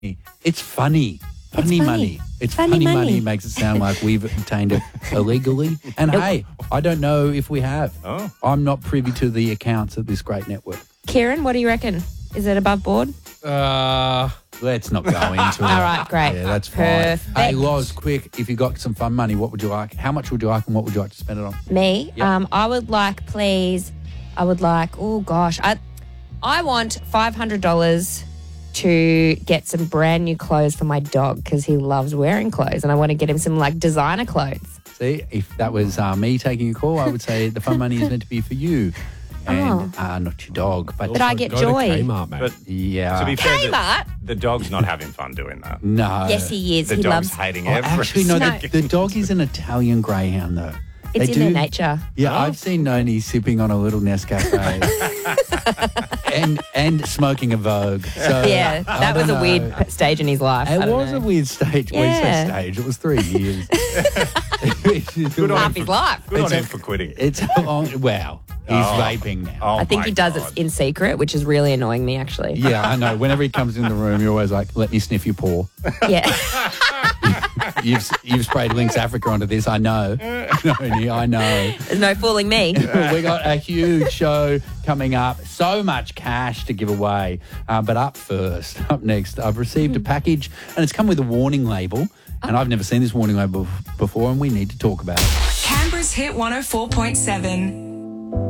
It's funny. Funny money. It's funny money. Makes it sound like we've obtained it illegally. And hey, I don't know if we have. Oh. I'm not privy to the accounts of this great network. Kieran, what do you reckon? Is it above board? Let's not go into it. All right, great. Yeah, that's fine. Perfect. Hey, Loz, quick, if you got some fun money, what would you like? How much would you like and what would you like to spend it on? Me? Yep. I would like, please, I want $500 to get some brand new clothes for my dog because he loves wearing clothes and I want to get him some like designer clothes. See, if that was me taking a call, I would say the fun money is meant to be for you and not your dog. But I get joy. Kmart, mate. But yeah. to be fair, Kmart? the dog's not having fun doing that. No. Yes, he is. The He dog's loves. hating Oh, every actually, no, No. the dog is an Italian greyhound, though. It's They in their do- nature. Yeah, I've seen Noni sipping on a little Nescafe and smoking a Vogue. So, Yeah, I that was don't a know. weird stage in his life. I It don't was know. a weird stage. Well, you say Yeah. stage. It was 3 years. Good on Half him his for- life. Good on It's him a- for quitting. It's a long. Well, he's vaping now. Oh, I think my he does God. it in secret, which is really annoying me, actually. Yeah, I know. Whenever he comes in the room, you're always like, "Let me sniff your paw." Yeah. You've sprayed Lynx Africa onto this. I know. Noni, I know. There's no fooling me. We got a huge show coming up. So much cash to give away. But up next, I've received a package and it's come with a warning label. And I've never seen this warning label before and we need to talk about it. Canberra's Hit 104.7.